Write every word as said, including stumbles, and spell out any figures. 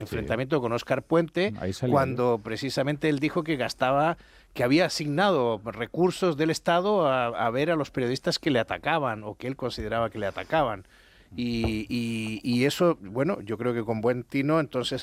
enfrentamiento sí. con Óscar Puente, salió, cuando ¿eh? precisamente él dijo que gastaba, que había asignado recursos del Estado a, a ver a los periodistas que le atacaban o que él consideraba que le atacaban. Y, y, y eso, bueno, yo creo que con buen tino, entonces